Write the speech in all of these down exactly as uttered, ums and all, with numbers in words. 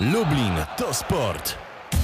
Lublin to sport.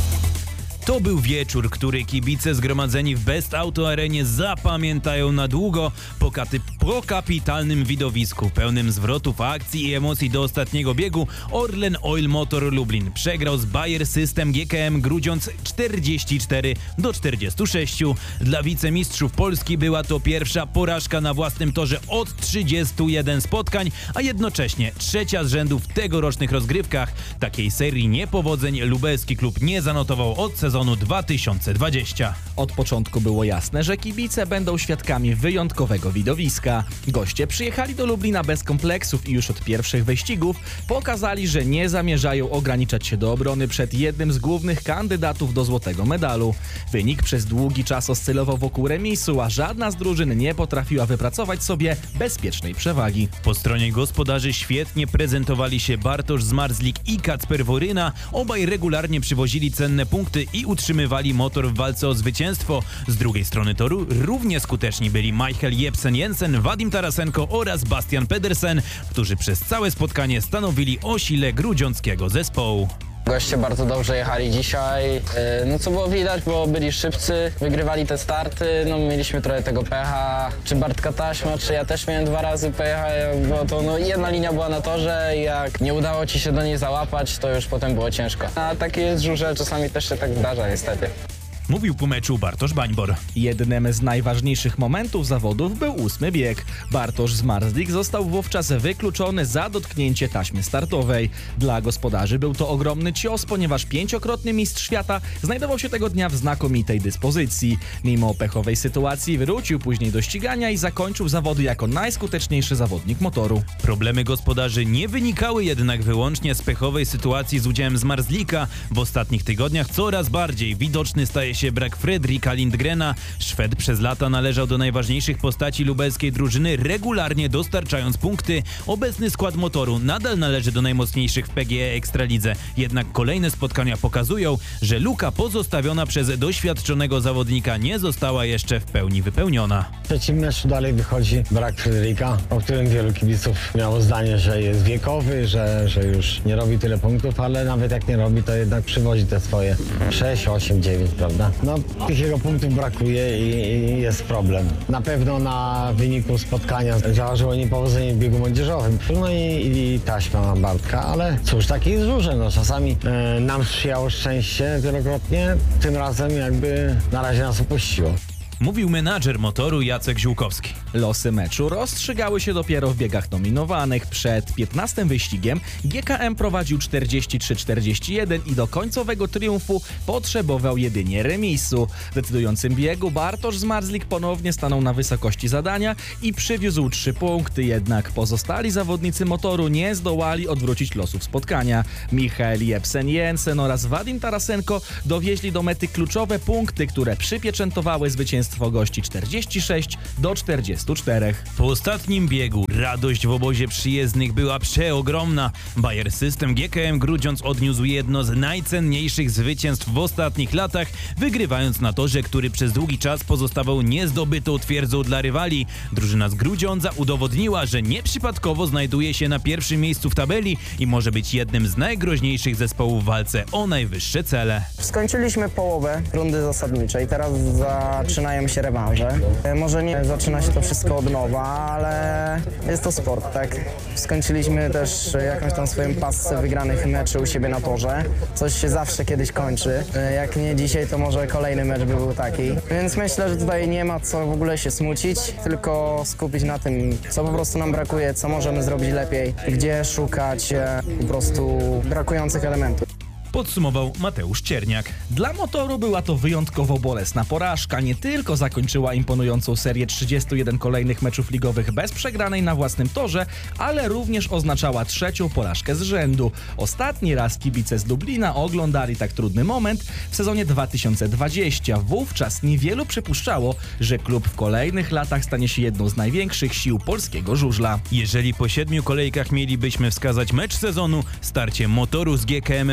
To był wieczór, który kibice zgromadzeni w Best Auto Arenie zapamiętają na długo po, katy- po kapitalnym widowisku, pełnym zwrotów akcji i emocji do ostatniego biegu. Orlen Oil Motor Lublin przegrał z Bayer System G K M Grudziądz czterdzieści cztery do czterdziestu sześciu. Dla wicemistrzów Polski była to pierwsza porażka na własnym torze od trzydziestu jeden spotkań, a jednocześnie trzecia z rzędu w tegorocznych rozgrywkach. Takiej serii niepowodzeń lubelski klub nie zanotował od sezonu dwa tysiące dwudziestego. Od początku było jasne, że kibice będą świadkami wyjątkowego widowiska. Goście przyjechali do Lublina bez kompleksów i już od pierwszych wyścigów pokazali, że nie zamierzają ograniczać się do obrony przed jednym z głównych kandydatów do złotego medalu. Wynik przez długi czas oscylował wokół remisu, a żadna z drużyn nie potrafiła wypracować sobie bezpiecznej przewagi. Po stronie gospodarzy świetnie prezentowali się Bartosz Zmarzlik i Kacper Woryna. Obaj regularnie przywozili cenne punkty i utrzymywali motor w walce o zwycięstwo. Z drugiej strony toru równie skuteczni byli Michael Jepsen-Jensen, Wadim Tarasenko oraz Bastian Pedersen, którzy przez całe spotkanie stanowili o sile grudziąckiego zespołu. Goście bardzo dobrze jechali dzisiaj, no co było widać, bo byli szybcy, wygrywali te starty, no mieliśmy trochę tego pecha, czy Bartka Taśma, czy ja też miałem dwa razy pecha, bo to no, jedna linia była na torze i jak nie udało ci się do niej załapać, to już potem było ciężko. A takie jest żużel, czasami też się tak zdarza niestety. Mówił po meczu Bartosz Bańbor. Jednym z najważniejszych momentów zawodów był ósmy bieg. Bartosz Zmarzlik został wówczas wykluczony za dotknięcie taśmy startowej. Dla gospodarzy był to ogromny cios, ponieważ pięciokrotny mistrz świata znajdował się tego dnia w znakomitej dyspozycji. Mimo pechowej sytuacji wrócił później do ścigania i zakończył zawody jako najskuteczniejszy zawodnik motoru. Problemy gospodarzy nie wynikały jednak wyłącznie z pechowej sytuacji z udziałem Zmarzlika. W ostatnich tygodniach coraz bardziej widoczny staje się się brak Fredrika Lindgrena. Szwed przez lata należał do najważniejszych postaci lubelskiej drużyny, regularnie dostarczając punkty. Obecny skład motoru nadal należy do najmocniejszych w P G E Ekstralidze, jednak kolejne spotkania pokazują, że luka pozostawiona przez doświadczonego zawodnika nie została jeszcze w pełni wypełniona. W trzecim meczu dalej wychodzi brak Fredrika, o którym wielu kibiców miało zdanie, że jest wiekowy, że, że już nie robi tyle punktów, ale nawet jak nie robi, to jednak przywozi te swoje sześć, osiem, dziewięć, prawda? No, tych jego punktów brakuje i, i jest problem. Na pewno na wyniku spotkania zaważyło niepowodzenie w biegu młodzieżowym. No i, i taśma na Bartka, ale cóż, taki jest żużel. No, czasami e, nam sprzyjało szczęście wielokrotnie, tym razem jakby na razie nas opuściło. Mówił menadżer motoru Jacek Ziółkowski. Losy meczu rozstrzygały się dopiero w biegach nominowanych. Przed piętnastym wyścigiem G K M prowadził czterdzieści trzy czterdzieści jeden i do końcowego triumfu potrzebował jedynie remisu. W decydującym biegu Bartosz Zmarzlik ponownie stanął na wysokości zadania i przywiózł trzy punkty, jednak pozostali zawodnicy motoru nie zdołali odwrócić losów spotkania. Michael Jepsen-Jensen oraz Wadim Tarasenko dowieźli do mety kluczowe punkty, które przypieczętowały zwycięstwo gości czterdzieści sześć do czterdziestu czterech. Po ostatnim biegu radość w obozie przyjezdnych była przeogromna. Bayer System G K M Grudziądz odniósł jedno z najcenniejszych zwycięstw w ostatnich latach, wygrywając na torze, który przez długi czas pozostawał niezdobytą twierdzą dla rywali. Drużyna z Grudziądza udowodniła, że nieprzypadkowo znajduje się na pierwszym miejscu w tabeli i może być jednym z najgroźniejszych zespołów w walce o najwyższe cele. Skończyliśmy połowę rundy zasadniczej, teraz zaczynają się rewanże. Może nie zaczyna się to wszystko od nowa, ale jest to sport, tak? Skończyliśmy też jakąś tam swoją pasę wygranych meczy u siebie na torze. Coś się zawsze kiedyś kończy. Jak nie dzisiaj, to może kolejny mecz by był taki. Więc myślę, że tutaj nie ma co w ogóle się smucić, tylko skupić na tym, co po prostu nam brakuje, co możemy zrobić lepiej, gdzie szukać po prostu brakujących elementów. Podsumował Mateusz Cierniak. Dla motoru była to wyjątkowo bolesna porażka. Nie tylko zakończyła imponującą serię trzydziestu jeden kolejnych meczów ligowych bez przegranej na własnym torze, ale również oznaczała trzecią porażkę z rzędu. Ostatni raz kibice z Lublina oglądali tak trudny moment w sezonie dwa tysiące dwudziestym. Wówczas niewielu przypuszczało, że klub w kolejnych latach stanie się jedną z największych sił polskiego żużla. Jeżeli po siedmiu kolejkach mielibyśmy wskazać mecz sezonu, starcie motoru z G K M-em byłoby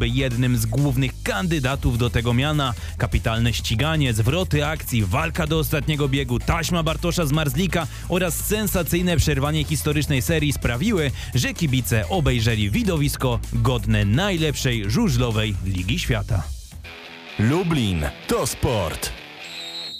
byłby jednym z głównych kandydatów do tego miana. Kapitalne ściganie, zwroty akcji, walka do ostatniego biegu, taśma Bartosza z Marzlika oraz sensacyjne przerwanie historycznej serii sprawiły, że kibice obejrzeli widowisko godne najlepszej żużlowej Ligi Świata. Lublin to sport.